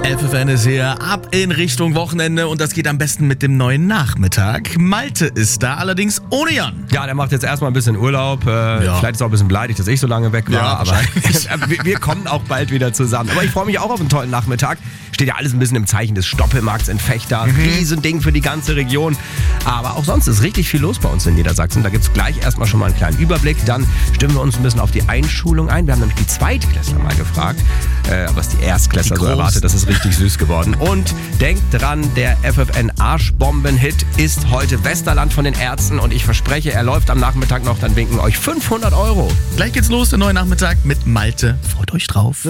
FFN ist hier, ab in Richtung Wochenende und das geht am besten mit dem neuen Nachmittag. Malte ist da, allerdings ohne Jan. Ja, der macht jetzt erstmal ein bisschen Urlaub. Vielleicht ist auch ein bisschen beleidigt, dass ich so lange weg war. Ja, aber wir kommen auch bald wieder zusammen. Aber ich freue mich auch auf einen tollen Nachmittag. Steht ja alles ein bisschen im Zeichen des Stoppelmarkts in Vechta. Riesending für die ganze Region. Aber auch sonst ist richtig viel los bei uns in Niedersachsen. Da gibt es gleich erstmal schon mal einen kleinen Überblick. Dann stimmen wir uns ein bisschen auf die Einschulung ein. Wir haben nämlich die Zweitklässler mal gefragt, was die Erstklässler so erwartet. Das ist richtig süß geworden. Und denkt dran, der FFN Arschbomben-Hit ist heute Westerland von den Ärzten. Und ich verspreche, er läuft am Nachmittag noch. Dann winken euch 500 €. Gleich geht's los, der neue Nachmittag mit Malte. Freut euch drauf.